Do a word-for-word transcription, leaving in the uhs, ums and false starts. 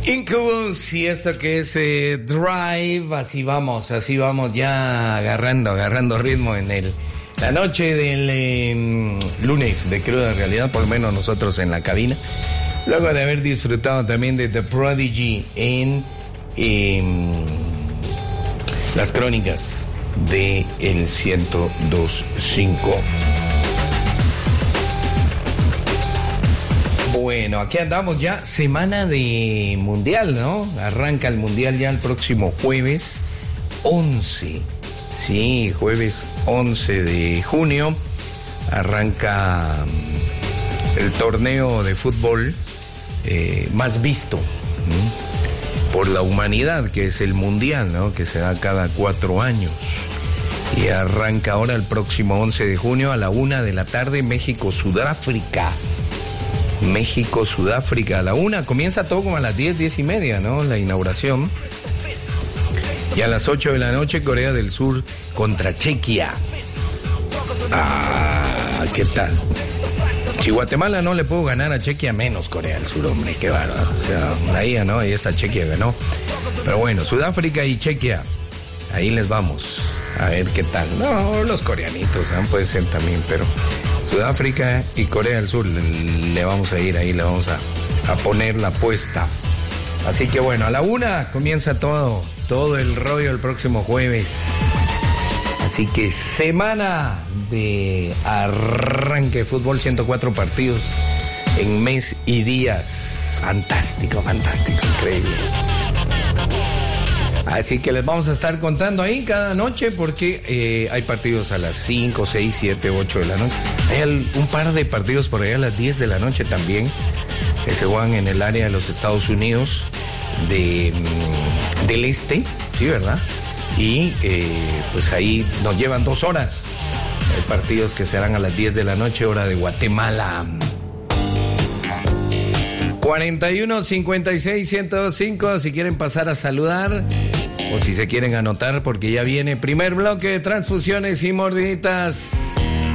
Incubus, y esto que es eh, Drive, así vamos, así vamos ya agarrando, agarrando ritmo en el la noche del eh, lunes de Cruda Realidad, por lo menos nosotros en la cabina, luego de haber disfrutado también de The Prodigy en eh, las crónicas de el ciento dos punto cinco. Bueno, aquí andamos ya, semana de Mundial, ¿no? Arranca el Mundial ya el próximo jueves once. Sí, jueves once de junio arranca el torneo de fútbol eh, más visto ¿sí? por la humanidad, que es el Mundial, ¿no? Que se da cada cuatro años. Y arranca ahora el próximo once de junio a la una de la tarde, México-Sudáfrica. México-Sudáfrica a la una, comienza todo como a las diez, diez y media, ¿no? La inauguración. Y a las ocho de la noche, Corea del Sur contra Chequia. Ah, ¿qué tal? Si Guatemala no le puedo ganar a Chequia, menos Corea del Sur, hombre, qué bárbaro. O sea, ahí, ¿no? Ahí está Chequia, ganó. Pero bueno, Sudáfrica y Chequia, ahí les vamos. A ver qué tal. No, los coreanitos, ¿eh? Puede ser también, pero Sudáfrica y Corea del Sur le, le vamos a ir ahí, le vamos a, a poner la apuesta. Así que bueno, a la una comienza todo, todo el rollo el próximo jueves. Así que semana de arranque de fútbol, ciento cuatro partidos en mes y días. Fantástico, fantástico, increíble. Así que les vamos a estar contando ahí cada noche porque eh, hay partidos a las cinco, seis, siete, ocho de la noche. Hay un par de partidos por allá a las diez de la noche también que se juegan en el área de los Estados Unidos de, del este, sí, ¿verdad? Y eh, pues ahí nos llevan dos horas. Hay partidos que serán a las diez de la noche, hora de Guatemala. cuarenta y uno, cincuenta y seis, ciento dos punto cinco, si quieren pasar a saludar o si se quieren anotar porque ya viene primer bloque de transfusiones y mordiditas.